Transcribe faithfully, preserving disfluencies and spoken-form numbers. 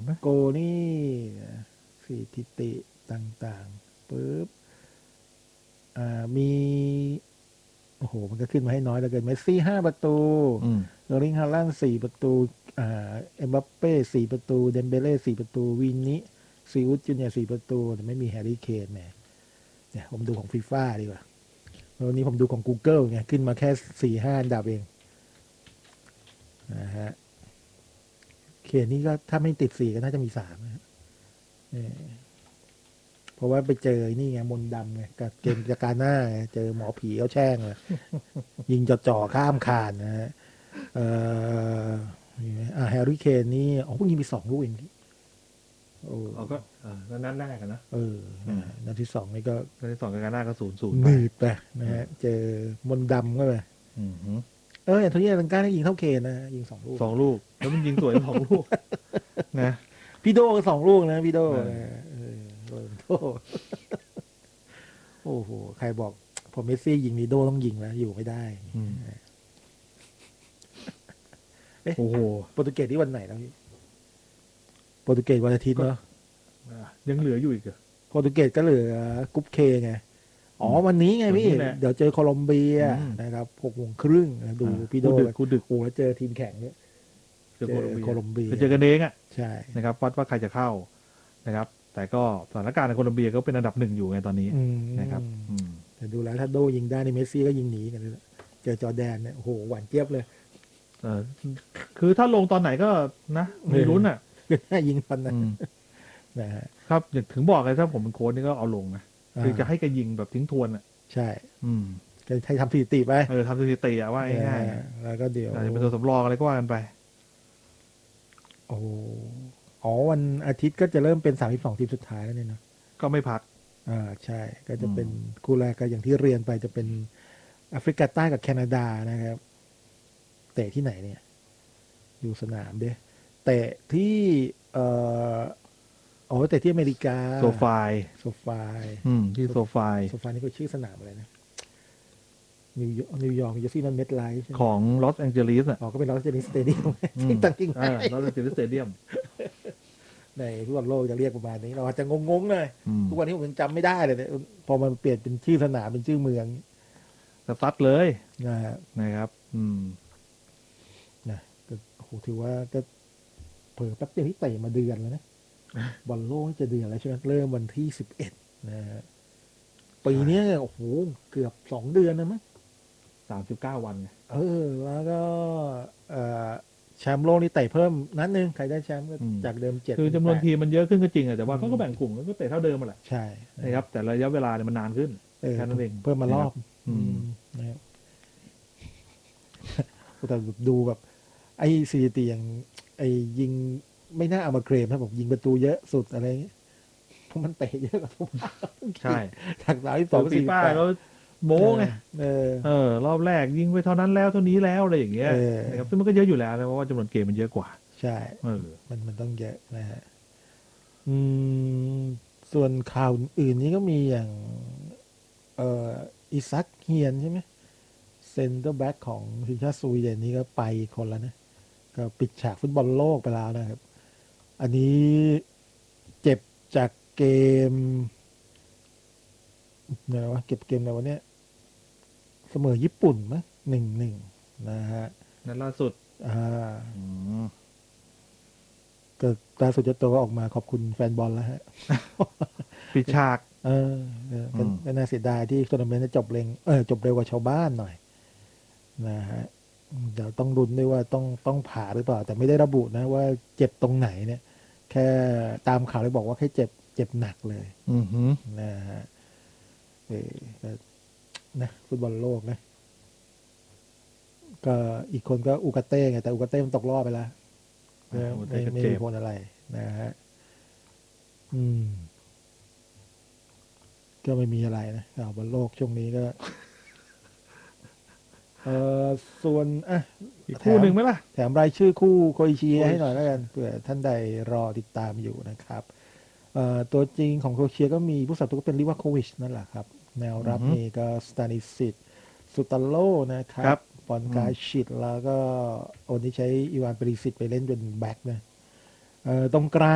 โกนี่สถิติต่างๆปึ๊บอ่ามีโอ้โหมันก็ขึ้นมาให้น้อยเหลือเกินเมสซี่ห้าประตูเออร์ลิงฮาลันด์สี่ประตูอ่าเอ็มบัปเป้สี่ประตูเดมเบเล่สี่ประตูวินนี่ซีอุสจูเนียร์สี่ประตูแต่ไม่มีแฮร์รี่เคนแหมเนี่ยผมดูของฟีฟ่าดีกว่าวันนี้ผมดูของ Google ไงขึ้นมาแค่สี่ห้าอันดับเองนะฮะเคนนี่ก็ถ้าไม่ติดสี่ก็น่าจะมีสามนะเพราะว่าไปเจอนี่ไงมนต์ดำไงกับเกมจากการหน้าเจอหมอผีเขาแช่งเลยยิงจ่อๆข้ามคานนะฮะเอ่ออ่าแฮร์รี่เคนนี่อ๋อเพิ่งยิงไปสองลูกเองโอ้ก็เออนัดแรกกันนะเออนัดที่สองนี่ก็นัดที่สองการหน้าก็ศูนย์ศูนย์หนืดไปนะฮะเจอมนต์ดำก็ไปเออแอนโทนีอัลลังกาได้ยิงเท่าเคนนะยิงสองลูกสองลูกแล้วมันยิงสวยสองลูกนะพี่โดก็สองลูกนะพี่โดโรนัลโดโอ้โหใครบอกพอเมสซี่ยิงนีโดต้องยิงแล้วอยู่ไม่ได้โอ้โหโปรตุเกสที่วันไหนแล้วพี่โปรตุเกสวันอาทิตย์เนาะยังเหลืออยู่อีกเหรอโปรตุเกสก็เหลือกรุ๊ปเคไงอ๋อวันนี้ไงพี่เดี๋ยวเจอโคลอมเบียนะครับหกโมงครึ่งดูพี่โดกูดึกโอ้แล้วเจอทีมแข่งเนี่ยเจอโคลอมเบียจะเจอกันเองอ่ะใช่นะครับวัดว่าใครจะเข้านะครับแต่ก็สถานการณ์ในโคลอมเบียก็เป็นอันดับหนึ่งอยู่ไงตอนนี้นะครับแต่ดูแล้วถ้าโดยิงได้ในเมสซี่ก็ยิงหนีกันเลยเจอจอร์แดนเนี่ยโอ้โหหวานเจี๊ยบเลยเออคือถ้าลงตอนไหนก็นะมีลุ้นอ่ะยิงตอนนั้นนะฮะครับอย่างถึงบอกเลยถ้าผมเป็นโค้ชนี่ก็เอาลงนะคือจะให้แกยิงแบบทิ้งทวนอ่ะใช่อืมจะให้ทำสถิติไปเออทำสถิติอ่ะว่าง่ายๆแล้วก็เดี๋ยวอาจจะเป็นตัวสำรองอะไรก็ว่ากันไปโอ้อ๋อวันอาทิตย์ก็จะเริ่มเป็นสามสิบสองทีมสุดท้ายแล้วเนี่ยนะก็ไม่พักอ่าใช่ก็จะเป็นคู่แรกก็อย่างที่เรียนไปจะเป็นแอฟริกาใต้กับแคนาดานะครับเตะที่ไหนเนี่ยอยู่สนามเด้เตะที่เอ่ออ๋อแต่ที่อเมริกาโซฟายโซฟายอืมที่โซฟายโซฟายนี่ก็ชื่อสนามอะไรนะนิวยอร์กนิวยอร์กจะซีนอนเมดไลฟ์ของลอสแองเจลิสอ่ะอ๋อก็เป็นลอสแองเจลิสสเตเดียมที่ตั้งจริงอ่าลอสแองเจลิสสเตเดียมในฟุตบอลโลกจะเรียกประมาณนี้เราอาจจะงงๆเลยทุกวันนี้ผมยังจำไม่ได้เลยพอมันเปลี่ยนเป็นชื่อสนามเป็นชื่อเมืองสตัดเลยนะนะครับ อืมนะก็โหถือว่าก็เผลอแป๊บเดียวที่เตะมาเดือนแล้วนะบอลโลกจะเดือนแล้วใช่ไหมเริ่มวันที่สิบเอ็ดนะฮะปีนี้โอ้โหเกือบสองเดือนนะมั้งสามสิบเก้าวันไงเออแล้วก็แชมป์โลกนี่เตะเพิ่มนัดนึงใครได้แชมป์ก็จากเดิมเจ็ดคือจำนวนทีมมันเยอะขึ้นก็จริงแต่ว่าเขาก็แบ่งกลุ่มก็เตะเท่าเดิมมาแหละใช่นะครับแต่ระยะเวลาเนี่ยมันนานขึ้นแค่นั้นเองเพิ่มมารอบนะครับแต่ดูแบบไอ้สถิติอย่างไอ้ยิงไม่น่าเอามาเคลมนะผมยิงประตูเยอะสุดอะไรเพราะมันเตะเยอะกว่าทุกใช่ถักสาวที่สองสี่ป้าแล้วโม้ไงเออเออรอบแรกยิงไปเท่านั้นแล้วเท่านี้แล้วอะไรอย่างเงี้ยนะครับซึ่งมันก็เยอะอยู่แล้วนะเพราะว่าจำนวนเกมมันเยอะกว่าใช่เออมันมันต้องเยอะนะฮะอืมส่วนข่าวอื่นนี้ก็มีอย่างเอ่ออิซักเฮียนใช่ไหมเซนเตอร์แบ็กของทีมชาติสวีเดนนี้ก็ไปคนแล้วนะก็ปิดฉากฟุตบอลโลกไปแล้วนะครับอันนี้เจ็บจากเกมอะไรวะเก็บเกมอะไรวะเนี่ยเสมอญี่ปุ่นมั้ยหนึ่งหนึ่งนะฮะนั่นล่าสุดอ่าก็ล่าสุดเจ้าตัวก็ออกมาขอบคุณแฟนบอลแล้วฮะปิดฉากเออเป็นน่าเสียดายที่ทัวร์นาเมนต์จบเร็วเออจบเร็วกว่าชาวบ้านหน่อยนะฮะเดี๋ยวต้องลุ้นด้วยว่าต้องต้องผ่าหรือเปล่าแต่ไม่ได้ระบุนะว่าเจ็บตรงไหนเนี่ยแค่ตามข่าวเลยบอกว่าแค่เจ็บเจ็บหนักเลยอือฮึนะฮะเออนะฟุตบอลโลกนะก็อีกคนก็อูกาเต้ไงแต่อูกาเต้มันตกรอบไปแล้วไม่ไม่มีผลอะไรนะฮะอืมก็ไม่มีอะไรนะข่าวบอลโลกช่วงนี้ก็เออส่วนอ่ะอีกคู่หนึ่งไหมล่ะแถมรายชื่อคู่โครเอเชียให้หน่อยแล้วกันเผื่อท่านใดรอติดตามอยู่นะครับเอ่อตัวจริงของโครเอเชียก็มีผู้สับตัวก็เป็นลิวาโควิชนั่นแหละครับแนวรับนี่ก็สตานิสิตสุตาโลนะครับปอนกาชิตแล้วก็โอนที่ใช้อีวานเปริสิตไปเล่นเป็นแบ็คนะเอ่อตรงกลาง